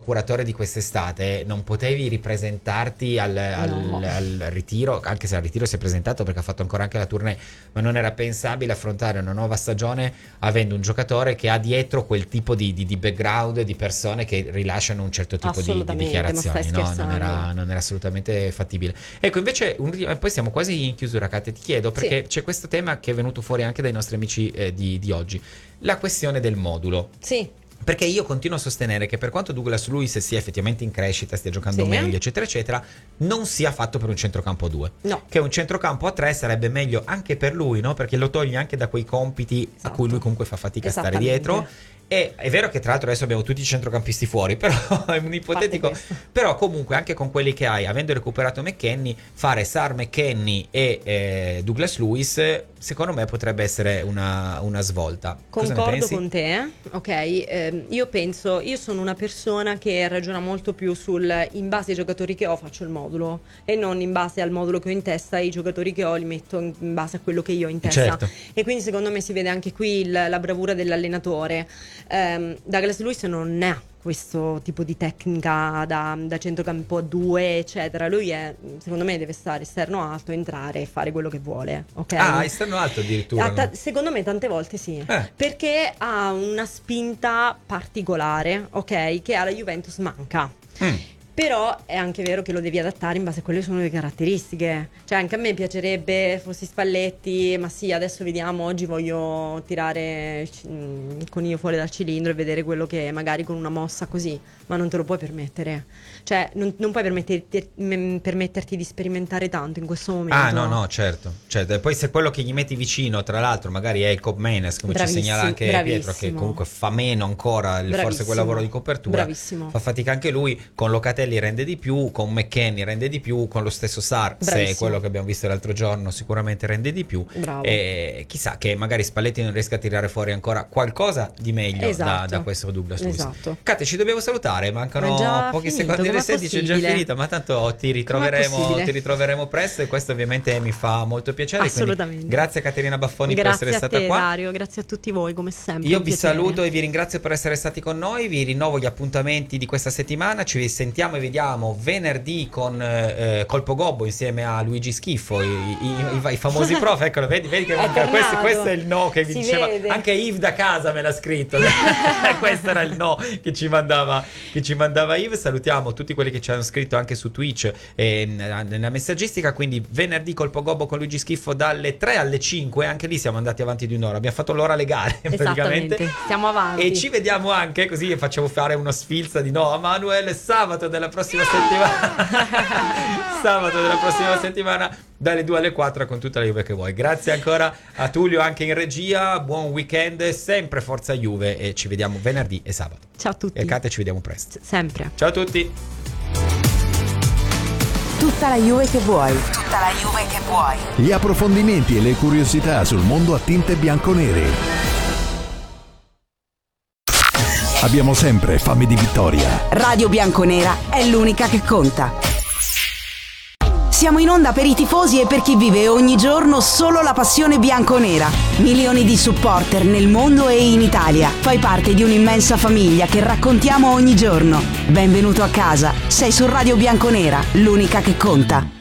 procuratore di quest'estate non potevi ripresentarti al ritiro, anche se al ritiro si è presentato perché ha fatto ancora anche la tournée, ma non era pensabile affrontare una nuova stagione avendo un giocatore che ha dietro quel tipo di background, di persone che rilasciano un certo tipo di dichiarazioni, no? Non era assolutamente fattibile. Ecco, invece poi siamo quasi in chiusura, Katia, ti chiedo perché c'è questo tema che è venuto fuori anche dai nostri amici di oggi, la questione del modulo. Sì. Perché io continuo a sostenere che per quanto Douglas Luiz sia effettivamente in crescita, stia giocando meglio, eccetera, eccetera, non sia fatto per un centrocampo a 2. No. Che un centrocampo a 3 sarebbe meglio anche per lui, no? Perché lo toglie anche da quei compiti a cui lui comunque fa fatica a stare dietro. E è vero che tra l'altro adesso abbiamo tutti i centrocampisti fuori, però è un ipotetico. Però comunque anche con quelli che hai, avendo recuperato McKennie, fare Sarr, McKennie e Douglas Luiz, secondo me potrebbe essere una svolta. Concordo con te, ok. Io sono una persona che ragiona molto più in base ai giocatori che ho faccio il modulo, e non in base al modulo che ho in testa. I giocatori che ho li metto in base a quello che io ho in testa. Certo. E quindi secondo me si vede anche qui la bravura dell'allenatore. Douglas Luiz non ha questo tipo di tecnica da centrocampo a 2, eccetera. Lui secondo me deve stare esterno alto, entrare e fare quello che vuole, ok? Esterno alto addirittura? Secondo me tante volte sì, perché ha una spinta particolare, ok? Che alla Juventus manca. Però è anche vero che lo devi adattare in base a quelle che sono le caratteristiche. Cioè anche a me piacerebbe fossi Spalletti, ma sì, adesso vediamo, oggi voglio tirare il coniglio fuori dal cilindro e vedere quello che magari con una mossa così, ma non te lo puoi permettere. Cioè non puoi permetterti di sperimentare tanto in questo momento. No, certo. E poi se quello che gli metti vicino, tra l'altro, magari è il Cobb Menes, come ci segnala anche Pietro, che comunque fa meno ancora forse quel lavoro di copertura. Bravissimo. Fa fatica anche lui, con Locatelli rende di più, con McKennie rende di più, con lo stesso Sarr, se è quello che abbiamo visto l'altro giorno, sicuramente rende di più. Bravo. E chissà che magari Spalletti non riesca a tirare fuori ancora qualcosa di meglio da questo Douglas Luiz. Esatto. Katia, ci dobbiamo salutare, mancano pochi secondi alle 16, è già finita, ma tanto ti ritroveremo presto, e questo ovviamente mi fa molto piacere. Assolutamente. Grazie Caterina Baffoni per essere stata qua. Dario, grazie a tutti voi come sempre. Io vi saluto e vi ringrazio per essere stati con noi, vi rinnovo gli appuntamenti di questa settimana, ci sentiamo e vediamo venerdì con Colpo Gobbo insieme a Luigi Schiffo, i famosi prof. Eccolo, vedi che manca. Questo è il no che vi diceva vede. anche Yves da casa, me l'ha scritto. Questo era il no che ci mandava Yves. Salutiamo tutti quelli che ci hanno scritto anche su Twitch e nella messaggistica. Quindi venerdì Colpo Gobbo con Luigi Schiffo dalle 3 alle 5, anche lì siamo andati avanti di un'ora, abbiamo fatto l'ora legale praticamente. Stiamo avanti e ci vediamo anche, così facciamo fare una sfilza di no a Manuel, sabato della prossima settimana dalle 2 alle 4 con tutta la Juve che vuoi. Grazie ancora a Tullio anche in regia, buon weekend, sempre forza Juve, e ci vediamo venerdì e sabato. Ciao a tutti. E Kate, ci vediamo presto. Sempre. Ciao a tutti. Tutta la Juve che vuoi. Gli approfondimenti e le curiosità sul mondo a tinte bianconere. Abbiamo sempre fame di vittoria. Radio Bianconera è l'unica che conta. Siamo in onda per i tifosi e per chi vive ogni giorno solo la passione bianconera. Milioni di supporter nel mondo e in Italia. Fai parte di un'immensa famiglia che raccontiamo ogni giorno. Benvenuto a casa. Sei su Radio Bianconera, l'unica che conta.